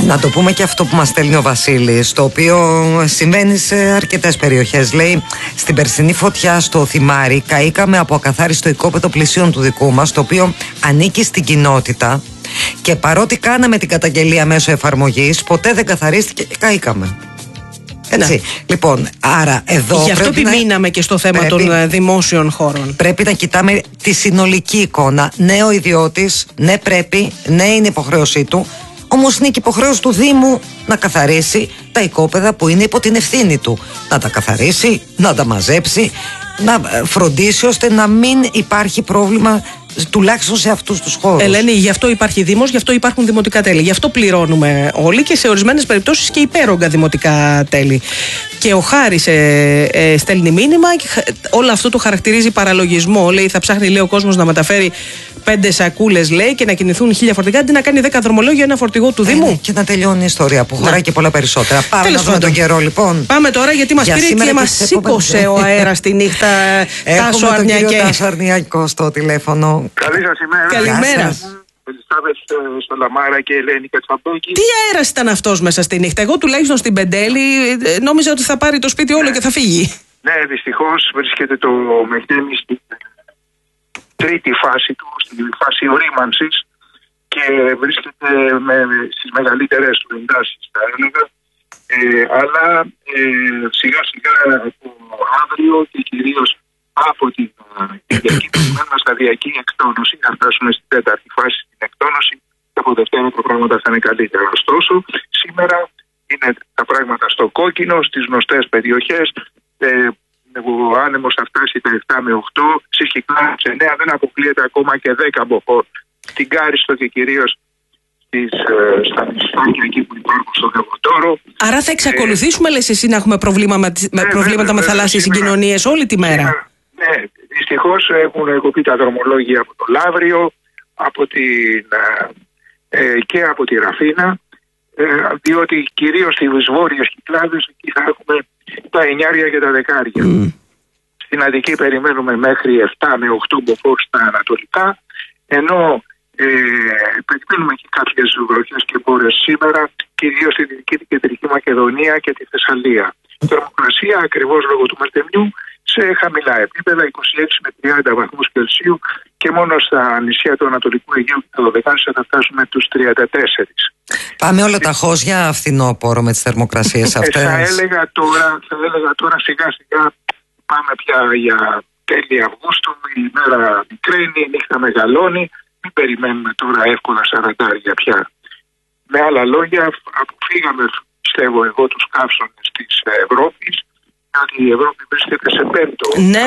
Να το πούμε και αυτό που μας στέλνει ο Βασίλης, το οποίο συμβαίνει σε αρκετές περιοχές. Λέει, στην περσινή φωτιά στο Θυμάρι καήκαμε από ακαθάριστο οικόπεδο πλησίων του δικού μας, το οποίο ανήκει στην κοινότητα, και παρότι κάναμε την καταγγελία μέσω εφαρμογής, ποτέ δεν καθαρίστηκε και καήκαμε. Έτσι. Ναι. Λοιπόν, άρα εδώ. Γι' αυτό επιμείναμε και στο θέμα των δημόσιων χώρων. Πρέπει να κοιτάμε τη συνολική εικόνα. Ναι, ο ιδιώτης, ναι, πρέπει, ναι, είναι υποχρέωσή του. Όμως είναι και υποχρέωση του Δήμου να καθαρίσει τα οικόπεδα που είναι υπό την ευθύνη του. Να τα καθαρίσει, να τα μαζέψει, να φροντίσει ώστε να μην υπάρχει πρόβλημα, τουλάχιστον σε αυτούς τους χώρους. Ελένη, γι' αυτό υπάρχει Δήμος, γι' αυτό υπάρχουν δημοτικά τέλη. Γι' αυτό πληρώνουμε όλοι και σε ορισμένες περιπτώσεις και υπέρογκα δημοτικά τέλη. Και ο Χάρης στέλνει μήνυμα και όλο αυτό το χαρακτηρίζει παραλογισμό. Λέει, θα ψάχνει, λέει, ο κόσμος να μεταφέρει 5 σακούλες, λέει, και να κινηθούν 1000 φορτηγά αντί να κάνει 10 δρομολόγια ένα φορτηγό του Δήμου. Και να τελειώνει η ιστορία που χωράει και πολλά περισσότερα. Πάμε να δούμε τον καιρό, λοιπόν. Πάμε τώρα, γιατί μας πήρε και μας σήκωσε ο αέρας τη νύχτα. Τάσο Αρνιακέ. Τάσο Αρνιακό στο τηλέφωνο. Καλή σας ημέρα. Καλημέρα. Στο Λαμάρα και Ελένη Κατσαμπόκη. Τι αέρας ήταν αυτός μέσα στη νύχτα? Εγώ τουλάχιστον στην Πεντέλη νόμιζα ότι θα πάρει το σπίτι όλο και θα φύγει. Ναι, δυστυχώς βρίσκεται το Μεχτέμι στην τρίτη φάση του, στη φάση ορίμανσης, και βρίσκεται στις μεγαλύτερες του εντάσεις, θα έλεγα. Αλλά σιγά σιγά από αύριο και κυρίως από την Κυριακή περιμένουμε σταδιακή εκτόνωση, να φτάσουμε στην τέταρτη φάση, στην εκτόνωση, και από Δευτέρα τα πράγματα θα είναι καλύτερα. Ωστόσο, σήμερα είναι τα πράγματα στο κόκκινο, στις γνωστές περιοχές. Ο άνεμος θα φτάσει τα 7 με 8, στις Κυκλάδες 9, δεν αποκλείεται ακόμα και 10 μποφόρ. Στην Κάριστο και κυρίως στα νησιά εκεί που υπάρχουν στο Δεβοτόρο. Άρα θα εξακολουθήσουμε, λες εσύ, να έχουμε προβλήματα με θαλάσσιες συγκοινωνίες όλη τη μέρα? Ναι, δυστυχώς έχουν κοπεί τα δρομολόγια από το Λαύριο, και από τη Ραφίνα, διότι κυρίως στις βόρειες Κυκλάδες εκεί θα έχουμε τα 9 και τα 10. Στην Αττική περιμένουμε μέχρι 7 με 8 μποφόρ στα ανατολικά, ενώ περιμένουμε και κάποιες βροχές και μπόρες σήμερα, κυρίως στη Δυτική και Κεντρική Μακεδονία και τη Θεσσαλία. Η θερμοκρασία, ακριβώς λόγω του μελτεμιού, σε χαμηλά επίπεδα, 26 με 30 βαθμούς Κελσίου, και μόνο στα νησιά του Ανατολικού Αιγαίου και τα Δωδεκάνησα θα φτάσουμε τους 34. Πάμε όλα τα χώζια φθινόπωρο με τις θερμοκρασίες αυτές. Θα έλεγα τώρα σιγά σιγά πάμε πια για τέλη Αυγούστου, η μέρα μικραίνει, η νύχτα μεγαλώνει, μην περιμένουμε τώρα εύκολα 40 πια. Με άλλα λόγια, αποφύγαμε, πιστεύω εγώ, τους καύσονες της Ευρώπης, γιατί η Ευρώπη βρίσκεται σε πέμπτο. Ναι.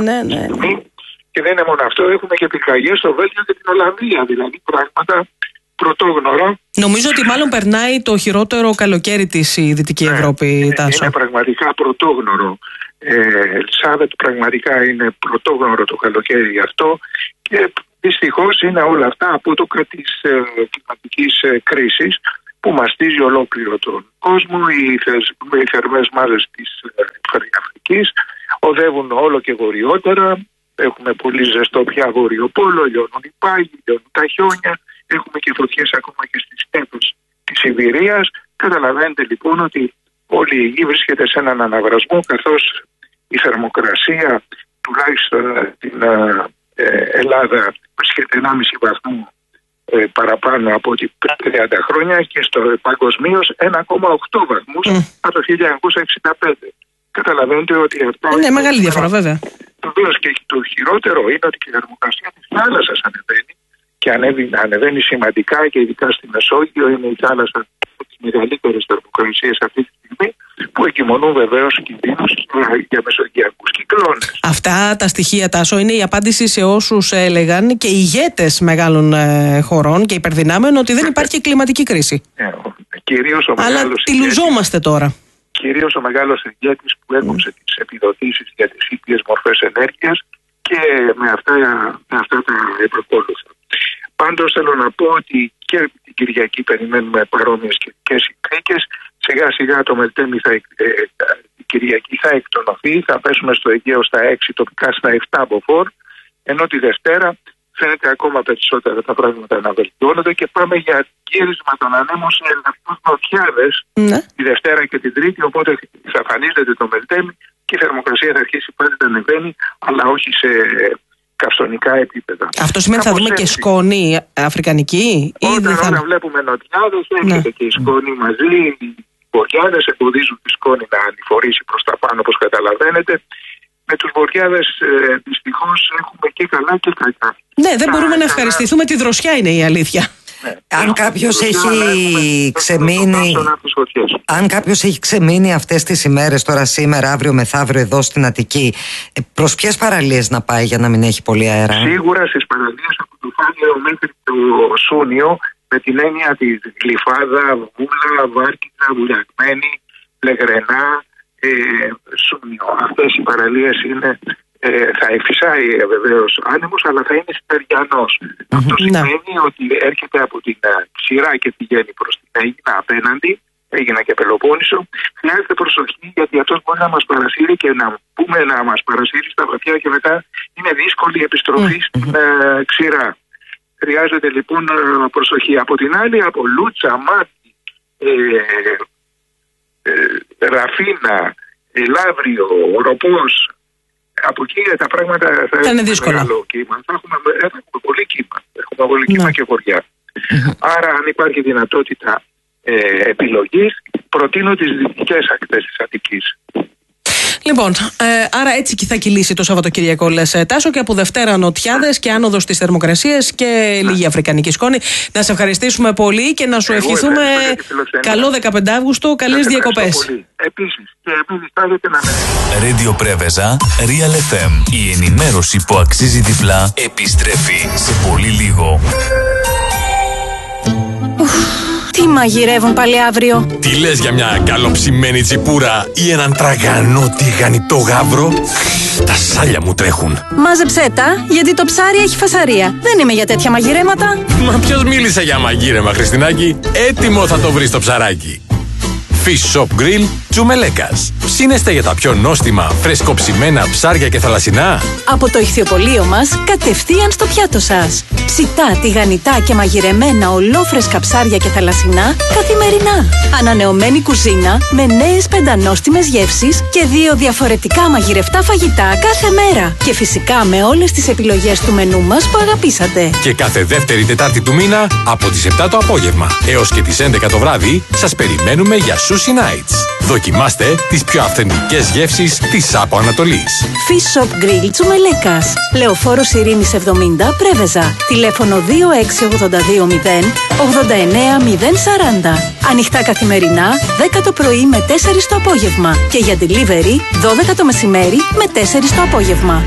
Και δεν είναι μόνο αυτό, έχουμε και πυρκαγιές στο Βέλγιο και την Ολλανδία, δηλαδή πράγματα πρωτόγνωρα. Νομίζω ότι μάλλον περνάει το χειρότερο καλοκαίρι της η Δυτική Ευρώπη, Τάσο. Είναι πραγματικά πρωτόγνωρο. Ελισάβετ, πραγματικά είναι πρωτόγνωρο το καλοκαίρι αυτό, και δυστυχώς είναι όλα αυτά απότοκα της κλιματικής κρίσης που μαστίζει ολόκληρο τον κόσμο. Οι θερμές μάζες της Αφρικής οδεύουν όλο και βορειότερα. Έχουμε πολύ ζεστό πια βορειοπόλο, λιώνουν οι πάγοι, λιώνουν τα χιόνια. Έχουμε και φωτιές ακόμα και στις στέπες της Σιβηρίας. Καταλαβαίνετε λοιπόν ότι όλη η γη βρίσκεται σε έναν αναβρασμό, καθώς η θερμοκρασία τουλάχιστον στην Ελλάδα βρίσκεται 1,5 βαθμό παραπάνω από ό,τι πριν 30 χρόνια, και στο παγκοσμίως 1,8 βαθμούς από το 1965. Καταλαβαίνετε ότι αυτό είναι μεγάλη διαφορά, βέβαια. Βεβαίως, και το χειρότερο είναι ότι η θερμοκρασία της θάλασσας ανεβαίνει, και ανεβαίνει σημαντικά, και ειδικά στη Μεσόγειο είναι η θάλασσα από τις μεγαλύτερες θερμοκρασίες αυτή τη στιγμή, που εγκυμονούν βεβαίως κινδύνους για μεσογειακούς κυκλώνες. Αυτά τα στοιχεία, Τάσο, είναι η απάντηση σε όσους έλεγαν και ηγέτες μεγάλων χωρών και υπερδυνάμεων ότι δεν υπάρχει κλιματική κρίση. Αλλά τη λουζόμαστε τώρα. Κυρίως ο μεγάλος ηγέτης που έκοψε τις επιδοτήσεις για τις ήπιες μορφές ενέργειας, και με αυτά τα επακόλουθα. Πάντως θέλω να πω ότι και την Κυριακή περιμένουμε παρόμοιες καιρικές συνθήκες. Σιγά σιγά το Μελτέμι η Κυριακή θα εκτονωθεί, θα πέσουμε στο Αιγαίο στα 6, τοπικά στα 7 μποφόρ, ενώ τη Δευτέρα φαίνεται ακόμα περισσότερα τα πράγματα να βελτιώνονται και πάμε για γύρισμα των ανέμων σε ελαφρούς νοτιάδες τη Δευτέρα και την Τρίτη, οπότε θα εμφανίζεται το Μελτέμι και η θερμοκρασία θα αρχίσει πάλι να ανεβαίνει, αλλά όχι σε καυστονικά επίπεδα. Αυτό σημαίνει θα δούμε και σκόνη αφρικανική? Όταν βλέπουμε νοτιάδες, έρχεται και η σκόνη μαζί. Οι βοριάδες εμποδίζουν τη σκόνη να ανηφορήσει προς τα πάνω, όπως καταλαβαίνετε. Με τους βοριάδες δυστυχώς έχουμε και καλά και κακά. Ναι, δεν μπορούμε να ευχαριστηθούμε τη δροσιά, είναι η αλήθεια. Αν κάποιος έχει ξεμείνει αυτές τις ημέρες, τώρα σήμερα, αύριο μεθαύριο εδώ στην Αττική, προς ποιες παραλίες να πάει για να μην έχει πολύ αέρα? Σίγουρα στις παραλίες από το Φάλαιο μέχρι το Σούνιο, με την έννοια της Γλυφάδα, Βούλα, Βάρκινα, Βουλιαγμένη, Λεγρενά, Σούνιο. Αυτές οι παραλίες είναι, θα εφισάει βεβαίως άνεμος, αλλά θα είναι στεριανός. Αυτό σημαίνει ότι έρχεται από την Ξηρά και πηγαίνει προς την Αίγινα απέναντι, Αίγινα και Πελοπόννησο. Χρειάζεται προσοχή, γιατί αυτός μπορεί να μας παρασύρει και να πούμε να μας παρασύρει στα βαθιά και μετά είναι δύσκολη η επιστροφή στην Ξηρά. Χρειάζεται λοιπόν προσοχή. Από την άλλη, από Λούτσα, Μάτι, Ραφίνα, Λαύριο, Οροπός, από εκεί τα πράγματα θα είναι δύσκολα. Θα έχουμε πολύ κύμα. Έχουμε πολύ κύμα και βοριά. Άρα, αν υπάρχει δυνατότητα επιλογής, προτείνω τις δυτικές ακτές της Αττικής. Λοιπόν, άρα έτσι και θα κυλήσει το Σαββατοκύριακο, λες, Τάσο, και από Δευτέρα νοτιάδες και άνοδος στις θερμοκρασίες και λίγη αφρικανική σκόνη. Να σε ευχαριστήσουμε πολύ και να σου ευχηθούμε καλό 15 Αύγουστο, καλές διακοπές. Επίσης, και επειδή θέλετε να Radio Πρέβεζα, Real FM. Η ενημέρωση που αξίζει διπλά επιστρέφει σε πολύ λίγο. Τι μαγειρεύουν πάλι αύριο? Τι λες για μια καλοψημένη τσιπούρα ή έναν τραγανό τηγανιτό γάβρο? Τα σάλια μου τρέχουν. Μάζεψέ τα, γιατί το ψάρι έχει φασαρία. Δεν είμαι για τέτοια μαγειρέματα. Μα ποιος μίλησε για μαγείρεμα, Χριστινάκη? Έτοιμο θα το βρεις το ψαράκι. Fish Shop Grill Τσουμελέκας. Ψήνεστε για τα πιο νόστιμα, φρεσκοψημένα ψάρια και θαλασσινά? Από το ηχθιοπωλείο μας, κατευθείαν στο πιάτο σας. Ψητά, τηγανιτά και μαγειρεμένα ολόφρεσκα ψάρια και θαλασσινά καθημερινά. Ανανεωμένη κουζίνα με νέες πεντανόστιμες γεύσεις και 2 διαφορετικά μαγειρευτά φαγητά κάθε μέρα. Και φυσικά με όλες τις επιλογές του μενού μας που αγαπήσατε. Και κάθε Δεύτερη Τετάρτη του μήνα από τις 7 το απόγευμα έως και τις 11 το βράδυ σας περιμένουμε για Sushi Nights. Δοκιμάστε τις πιο αυθεντικές γεύσεις της Άπο Ανατολής. Fish Shop Grill Τσουμελέκας. Λεωφόρος Ειρήνης 70 Πρέβεζα. Τηλέφωνο 26820 89 040. Ανοιχτά καθημερινά 10 το πρωί με 4 το απόγευμα. Και για delivery 12 το μεσημέρι με 4 το απόγευμα.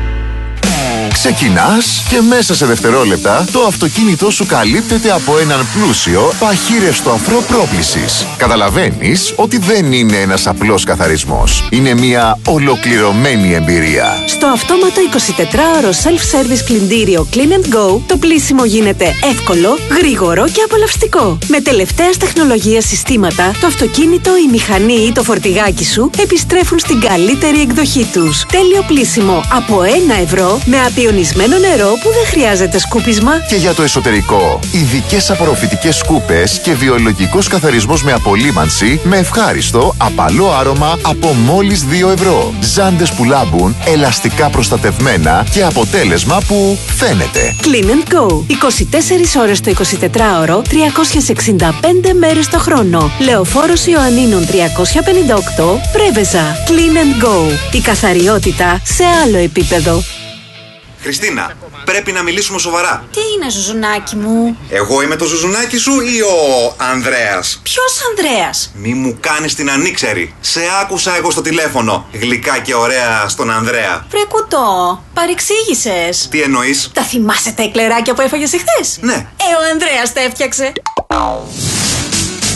Ξεκινάς και μέσα σε δευτερόλεπτα το αυτοκίνητό σου καλύπτεται από έναν πλούσιο παχύρευστο αφρό πρόπλησης. Καταλαβαίνεις ότι δεν είναι ένας απλός καθαρισμός. Είναι μια ολοκληρωμένη εμπειρία. Στο αυτόματο 24ωρο self-service πλυντήριο Clean & Go το πλύσιμο γίνεται εύκολο, γρήγορο και απολαυστικό. Με τελευταίας τεχνολογίας συστήματα, το αυτοκίνητο, η μηχανή ή το φορτηγάκι σου επιστρέφουν στην καλύτερη εκδοχή τους. Τέλειο πλύσιμο από 1 ευρώ με απειονισμένο νερό που δεν χρειάζεται σκούπισμα. Και για το εσωτερικό, ειδικές απορροφητικές σκούπες και βιολογικός καθαρισμός με απολύμανση με ευχάριστο, απαλό άρωμα από μόλις 2 ευρώ. Ζάντες που λάμπουν, ελαστικά προστατευμένα και αποτέλεσμα που φαίνεται. Clean & Go. 24 ώρες το 24ωρο, 365 μέρες το χρόνο. Λεωφόρος Ιωαννίνων 358, Πρέβεζα. Clean & Go. Η καθαριότητα σε άλλο επίπεδο. Χριστίνα, πρέπει να μιλήσουμε σοβαρά. Τι είναι, ζουζουνάκι μου? Εγώ είμαι το ζουζουνάκι σου ή ο Ανδρέας? Ποιος Ανδρέας? Μη μου κάνεις την ανήξερη. Σε άκουσα εγώ στο τηλέφωνο. Γλυκά και ωραία στον Ανδρέα. Βρε κουτό, παρεξήγησες. Τι εννοείς? Τα θυμάσαι τα εκλεράκια που έφαγες εχθές? Ναι. Ο Ανδρέας τα έφτιαξε.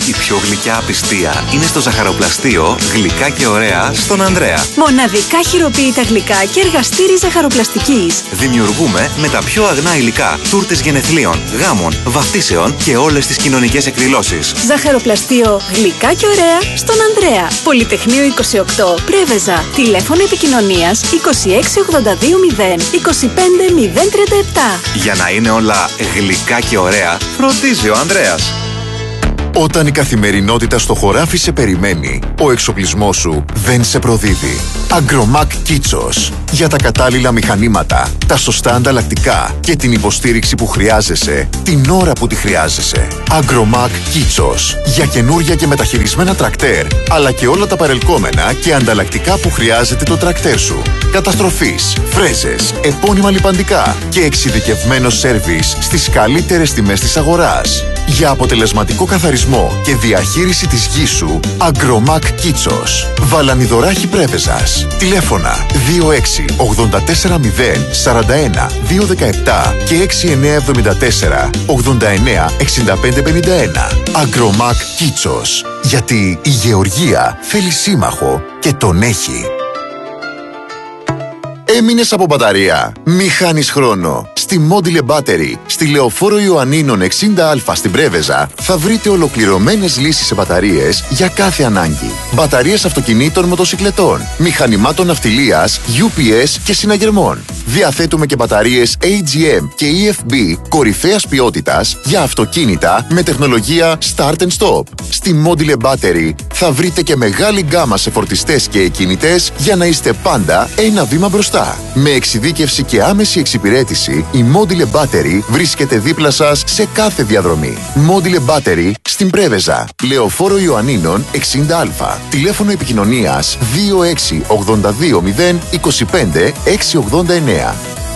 Η πιο γλυκιά απιστία είναι στο ζαχαροπλαστείο Γλυκά και Ωραία στον Ανδρέα. Μοναδικά χειροποίητα γλυκά και εργαστήρι ζαχαροπλαστικής. Δημιουργούμε με τα πιο αγνά υλικά τούρτες γενεθλίων, γάμων, βαφτίσεων και όλες τις κοινωνικές εκδηλώσεις. Ζαχαροπλαστείο Γλυκά και Ωραία στον Ανδρέα. Πολυτεχνείο 28 Πρέβεζα. Τηλέφωνο επικοινωνίας 26820 25037. Για να είναι όλα γλυκά και ωραία, φροντίζει ο Ανδρέας. Όταν η καθημερινότητα στο χωράφι σε περιμένει, ο εξοπλισμός σου δεν σε προδίδει. Agromac Kitsos. Για τα κατάλληλα μηχανήματα, τα σωστά ανταλλακτικά και την υποστήριξη που χρειάζεσαι, την ώρα που τη χρειάζεσαι. Agromac Kitsos. Για καινούρια και μεταχειρισμένα τρακτέρ, αλλά και όλα τα παρελκόμενα και ανταλλακτικά που χρειάζεται το τρακτέρ σου. Καταστροφής, φρέζες, επώνυμα λιπαντικά και εξειδικευμένο σέρβις στις καλύτερες τιμές της αγοράς. Για αποτελεσματικό καθαρισμό και διαχείριση της γης σου, Agromac Kitsos. Βαλανιδωράχη Πρέβεζας. Τηλέφωνα 26 84 0 41 217 και 6974 89 65 51. Agromac Kitsos. Γιατί η γεωργία θέλει σύμμαχο και τον έχει. Έμεινες από μπαταρία? Μη χάνεις χρόνο. Στη Module Battery, στη Λεωφόρο Ιωαννίνων 60Α στην Πρέβεζα, θα βρείτε ολοκληρωμένες λύσεις σε μπαταρίες για κάθε ανάγκη. Μπαταρίες αυτοκινήτων, μοτοσικλετών, μηχανημάτων ναυτιλίας, UPS και συναγερμών. Διαθέτουμε και μπαταρίες AGM και EFB κορυφαίας ποιότητας για αυτοκίνητα με τεχνολογία Start and Stop. Στη Module Battery θα βρείτε και μεγάλη γκάμα σε φορτιστές και εκκίνητες για να είστε πάντα ένα βήμα μπροστά. Με εξειδίκευση και άμεση εξυπηρέτηση, η Module Battery βρίσκεται δίπλα σας σε κάθε διαδρομή. Module Battery στην Πρέβεζα, Λεωφόρο Ιωαννίνων 60Α. Τηλέφωνο επικοινωνίας 26 82 0 25 689.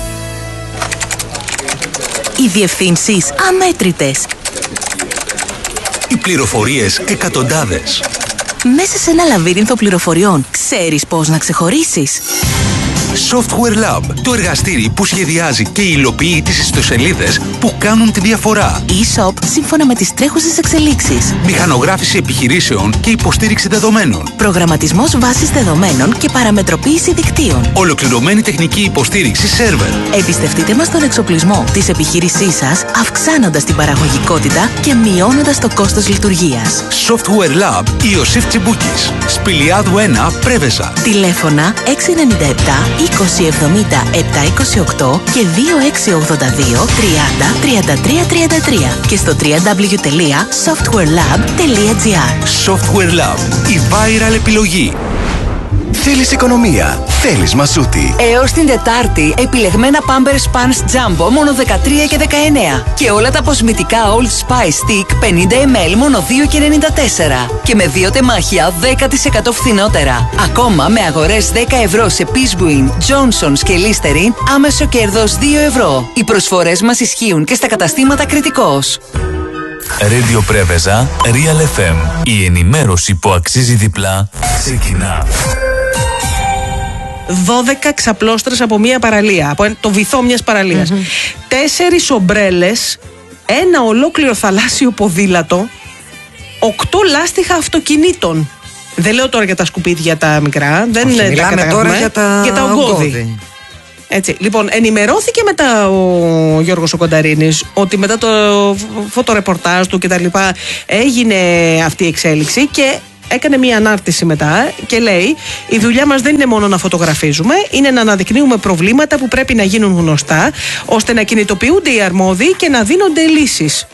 Οι διευθύνσεις αμέτρητες. Οι πληροφορίες εκατοντάδες. Μέσα σε ένα λαβύρινθο πληροφοριών, ξέρεις πώς να ξεχωρίσεις? Software Lab, το εργαστήρι που σχεδιάζει και υλοποιεί τις ιστοσελίδες που κάνουν τη διαφορά. E-shop σύμφωνα με τις τρέχουσες εξελίξεις. Μηχανογράφηση επιχειρήσεων και υποστήριξη δεδομένων. Προγραμματισμός βάσης δεδομένων και παραμετροποίηση δικτύων. Ολοκληρωμένη τεχνική υποστήριξη σερβερ. Εμπιστευτείτε μας τον εξοπλισμό της επιχείρησής σας, αυξάνοντας την παραγωγικότητα και μειώνοντας το κόστος λειτουργίας. Software Lab, Ιωσήφ Τσιμπούκης. Σπηλιάδου 1, Πρέβεζα. Τηλέφωνα 697 2070 728 και 2682 30 33 33 και στο www.softwarelab.gr. Software Lab, η viral επιλογή. Θέλεις οικονομία, θέλεις μασούτη. Έως την Τετάρτη, επιλεγμένα Pampers Pants Jumbo μόνο 13 και 19. Και όλα τα κοσμητικά Old Spice Stick 50 ml μόνο 2,94. Και με 2 τεμάχια 10% φθηνότερα. Ακόμα με αγορές 10 ευρώ σε Pishwin, Johnson's και Listerine, άμεσο κέρδος 2 ευρώ. Οι προσφορές μας ισχύουν και στα καταστήματα Κρητικός. Radio Πρέβεζα, Real FM. Η ενημέρωση που αξίζει διπλά ξεκινά. 12 ξαπλώστρες από μία παραλία, από το βυθό μιας παραλίας. 4 ομπρέλες, ένα ολόκληρο θαλάσσιο ποδήλατο, 8 λάστιχα αυτοκινήτων. Δεν λέω τώρα για τα σκουπίδια τα μικρά, δεν μιλάμε τώρα για τα ογκώδη. Έτσι, λοιπόν, ενημερώθηκε μετά ο Γιώργος ο Κονταρίνης ότι μετά το φωτορεπορτάζ του και τα λοιπά έγινε αυτή η εξέλιξη και έκανε μια ανάρτηση μετά και λέει: η δουλειά μας δεν είναι μόνο να φωτογραφίζουμε, είναι να αναδεικνύουμε προβλήματα που πρέπει να γίνουν γνωστά, ώστε να κινητοποιούνται οι αρμόδιοι και να δίνονται λύσεις.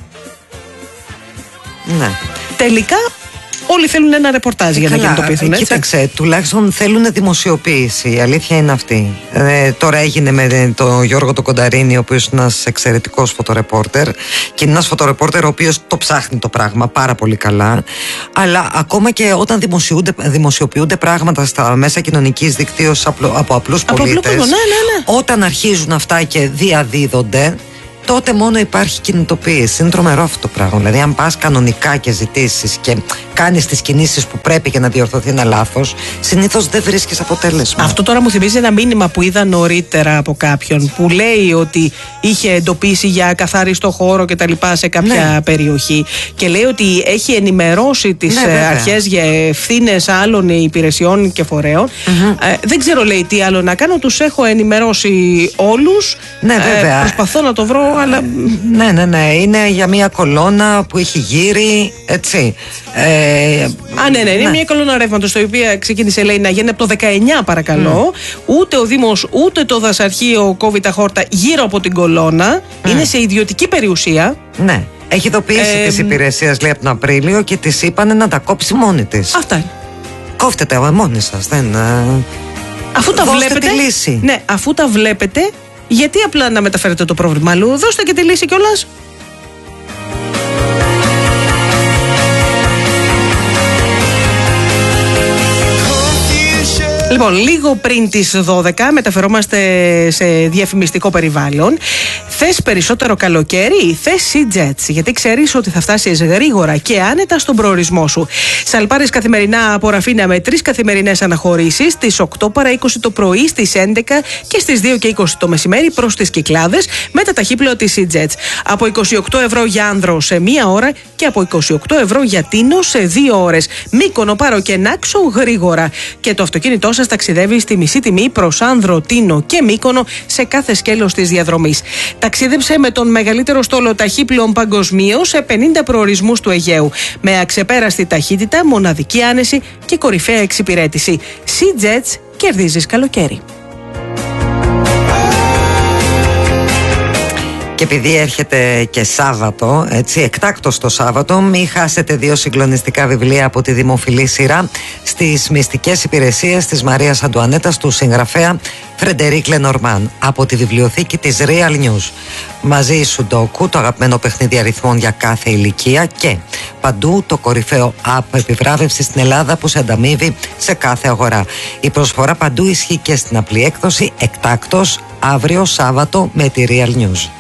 Ναι. Τελικά όλοι θέλουν ένα ρεπορτάζ για να κινητοποιηθούν, έτσι. Κοίταξε, τουλάχιστον θέλουν δημοσιοποίηση. Η αλήθεια είναι αυτή. Τώρα έγινε με τον Γιώργο τον Κονταρίνη, ο οποίος είναι ένας εξαιρετικός φωτορεπόρτερ και είναι ένας φωτορεπόρτερ ο οποίος το ψάχνει το πράγμα πάρα πολύ καλά. Αλλά ακόμα και όταν δημοσιοποιούνται πράγματα στα μέσα κοινωνικής δικτύωσης από απλούς πολίτες, όταν αρχίζουν αυτά και διαδίδονται, τότε μόνο υπάρχει κινητοποίηση. Είναι τρομερό αυτό το πράγμα. Δηλαδή, αν πας κανονικά και ζητήσεις και κάνεις τις κινήσεις που πρέπει και να διορθωθεί ένα λάθος, συνήθως δεν βρίσκεις αποτέλεσμα. Αυτό τώρα μου θυμίζει ένα μήνυμα που είδα νωρίτερα από κάποιον που λέει ότι είχε εντοπίσει για ακαθάριστο χώρο και τα λοιπά σε κάποια περιοχή και λέει ότι έχει ενημερώσει τις αρχές για ευθύνες άλλων υπηρεσιών και φορέων. Δεν ξέρω, λέει, τι άλλο να κάνω. Τους έχω ενημερώσει όλους. Ναι, βέβαια. Προσπαθώ να το βρω, αλλά. Ναι. Είναι για μια κολόνα που έχει γύρει, έτσι. Ναι. Είναι μια κολόνα ρεύματος, η οποία ξεκίνησε, λέει, να γίνει από το 19, παρακαλώ. Ούτε ο Δήμος ούτε το δασαρχείο κόβει τα χόρτα γύρω από την κολόνα. Είναι σε ιδιωτική περιουσία. Ναι. Έχει ειδοποιήσει τις υπηρεσίες, λέει, από τον Απρίλιο και τις είπανε να τα κόψει μόνη της. Αυτά είναι. Κόφτετε μόνοι σας. Αφού τα βλέπετε. Τη λύση. Ναι, αφού τα βλέπετε, γιατί απλά να μεταφέρετε το πρόβλημα αλλού? Δώστε και τη λύση κιόλας. Λοιπόν, λίγο πριν τις 12 μεταφερόμαστε σε διαφημιστικό περιβάλλον. Θες περισσότερο καλοκαίρι? Θες Sea-Jets, γιατί ξέρεις ότι θα φτάσεις γρήγορα και άνετα στον προορισμό σου. Σαλπάρεις καθημερινά από Ραφίνα με 3 καθημερινές αναχωρήσεις, στις 8 παρά 20 το πρωί, στις 11 και στις 2 και 20 το μεσημέρι προς τις Κυκλάδες με τα ταχύπλοα της Sea-Jets. Από 28 ευρώ για άνδρο σε 1 ώρα και από 28 ευρώ για Τίνο σε 2 ώρες. Μύκονο, Πάρο και Νάξο γρήγορα. Και το αυτοκίνητό σας ταξιδεύει στη μισή τιμή προς Άνδρο, Τίνο και Μύκονο σε κάθε σκέλος της διαδρομής. Ταξίδεψε με τον μεγαλύτερο στόλο ταχύπλοων παγκοσμίως σε 50 προορισμούς του Αιγαίου. Με αξεπέραστη ταχύτητα, μοναδική άνεση και κορυφαία εξυπηρέτηση. Sea-Jets, κερδίζεις καλοκαίρι. Και επειδή έρχεται και Σάββατο, έτσι, εκτάκτος το Σάββατο, μην χάσετε 2 συγκλονιστικά βιβλία από τη δημοφιλή σειρά στις μυστικές υπηρεσίες της Μαρίας Αντουανέτας του συγγραφέα Φρεντερίκ Λενορμάν από τη βιβλιοθήκη της Real News. Μαζί Σουντόκου, το αγαπημένο παιχνίδι αριθμών για κάθε ηλικία, και παντού το κορυφαίο app επιβράβευση στην Ελλάδα που σε ανταμείβει σε κάθε αγορά. Η προσφορά παντού ισχύει και στην απλή έκδοση, εκτάκτος αύριο Σάββατο με τη Real News.